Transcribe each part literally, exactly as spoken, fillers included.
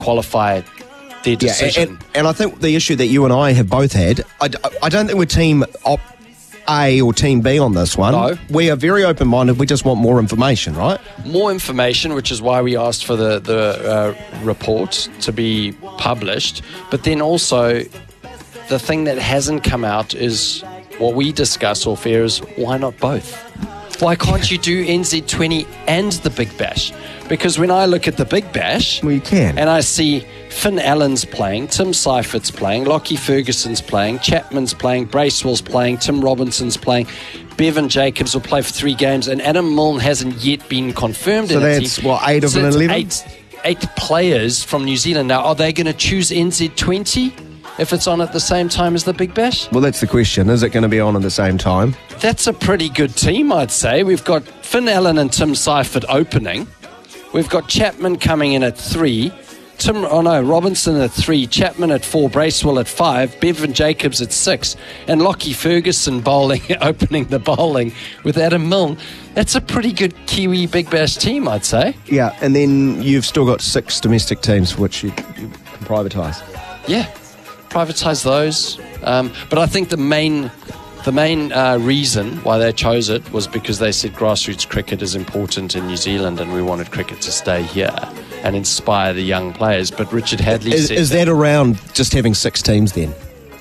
qualify their decision. Yeah, and, and I think the issue that you and I have both had, I, I don't think we're team op A or team B on this one. No. We are very open-minded. We just want more information, right? More information, which is why we asked for the, the uh, report to be published. But then also, the thing that hasn't come out is what we discuss off air is why not both? Why can't you do N Z twenty and the Big Bash? Because when I look at the Big Bash, well, you can. and I see Finn Allen's playing, Tim Seifert's playing, Lockie Ferguson's playing, Chapman's playing, Bracewell's playing, Tim Robinson's playing, Bevan Jacobs will play for three games, and Adam Milne hasn't yet been confirmed so in a team. that's, what, eight of so an that's eleven? Eight, eight players from New Zealand. Now, are they going to choose N Z twenty if it's on at the same time as the Big Bash? Well, that's the question. Is it going to be on at the same time? That's a pretty good team, I'd say. We've got Finn Allen and Tim Seifert opening. We've got Chapman coming in at three. Tim, oh no, Robinson at three, Chapman at four, Bracewell at five, Bevan Jacobs at six, and Lockie Ferguson bowling, opening the bowling with Adam Milne. That's a pretty good Kiwi Big Bash team, I'd say. Yeah, and then you've still got six domestic teams which you, you can privatise. Yeah, privatise those. Um, but I think the main... The main uh, reason why they chose it was because they said grassroots cricket is important in New Zealand and we wanted cricket to stay here and inspire the young players. But Richard Hadley is, said... Is that, that around just having six teams then?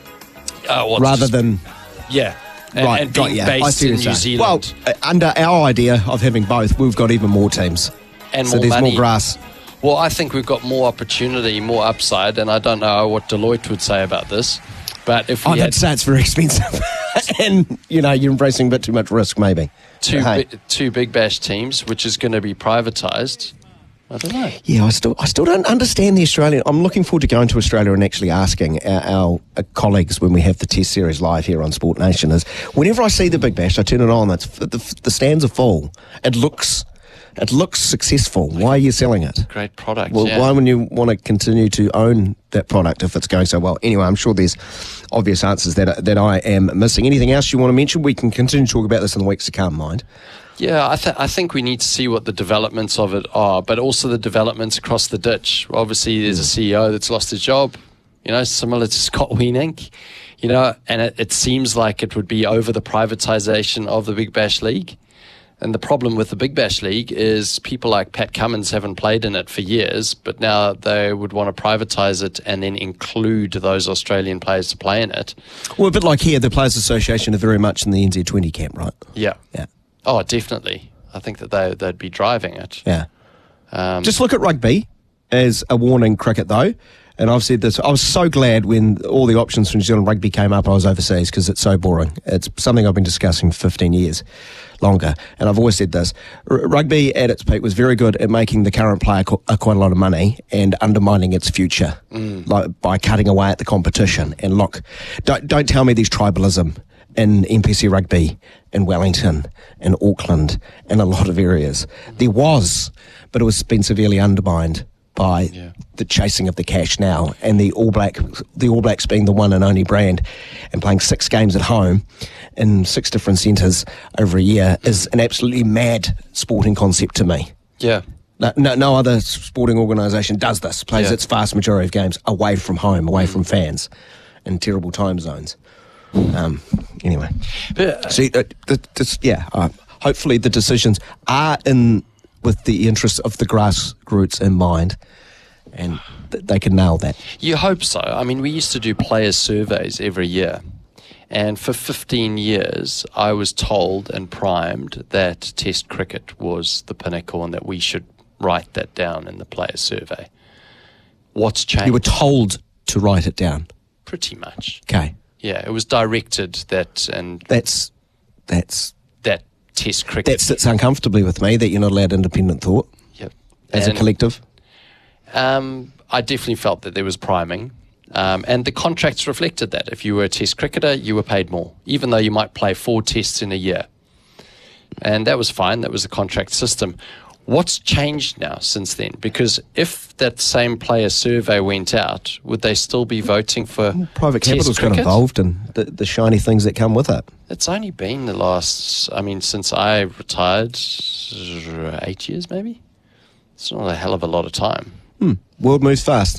Uh, well, Rather just, than... Yeah. And, right, and being right, yeah. based in New saying. Zealand. Well, uh, under our idea of having both, we've got even more teams. And so more there's money. more grass. Well, I think we've got more opportunity, more upside, and I don't know what Deloitte would say about this. But if we oh, had I'd say it's very expensive. And, you know, you're embracing a bit too much risk, maybe. two, Hey. bi- two Big Bash teams, which is going to be privatised, I don't know. Yeah, I still I still don't understand the Australian. I'm looking forward to going to Australia and actually asking our, our uh, colleagues when we have the Test Series live here on Sport Nation is, whenever I see the Big Bash, I turn it on, it's, the, the stands are full. It looks... It looks successful. Why are you selling it? Great product, Well, yeah. why would you want to continue to own that product if it's going so well? Anyway, I'm sure there's obvious answers that that I am missing. Anything else you want to mention? We can continue to talk about this in the weeks to come, mind. Yeah, I, th- I think we need to see what the developments of it are, but also the developments across the ditch. Obviously, there's a C E O that's lost his job, you know, similar to Scott Weenink, you know, and it, it seems like it would be over the privatisation of the Big Bash League. And the problem with the Big Bash League is people like Pat Cummins haven't played in it for years, but now they would want to privatise it and then include those Australian players to play in it. Well, a bit like here, the Players Association are very much in the N Z twenty camp, right? Yeah. Yeah. Oh, definitely. I think that they, they'd be driving it. Yeah. Um, Just look at rugby as a warning cricket, though. And I've said this, I was so glad when all the options for New Zealand rugby came up, I was overseas because it's so boring. It's something I've been discussing for fifteen years longer. And I've always said this, R- rugby at its peak was very good at making the current player co- uh, quite a lot of money and undermining its future mm. like by cutting away at the competition. And look, don't, don't tell me there's tribalism in N P C rugby, in Wellington, in Auckland, in a lot of areas. There was, but it was been severely undermined by yeah. the chasing of the cash now, and the All Black, the All Blacks being the one and only brand, and playing six games at home in six different centres over a year is an absolutely mad sporting concept to me. Yeah. No, no, no other sporting organisation does this. Plays yeah. its vast majority of games away from home, away from fans, in terrible time zones. Um, anyway, but, uh, see, uh, the, this, yeah. Uh, hopefully, the decisions are in with the interests of the grassroots in mind, and th- they can nail that. You hope so. I mean, we used to do player surveys every year, and for fifteen years, I was told and primed that Test cricket was the pinnacle and that we should write that down in the player survey. What's changed? You were told to write it down. Pretty much. Okay. Yeah, it was directed that, and that's that's that Test cricket. That sits uncomfortably with me that you're not allowed independent thought. Yep. As and, a collective. Um, I definitely felt that there was priming, um, and the contracts reflected that. If you were a Test cricketer, you were paid more, even though you might play four tests in a year, and that was fine. That was the contract system. What's changed now since then? Because if that same player survey went out, would they still be voting for private Test capital's got cricket? involved in the, the shiny things that come with it? It's only been the last, I mean, since I retired, eight years maybe? It's not a hell of a lot of time. Hmm. World moves fast.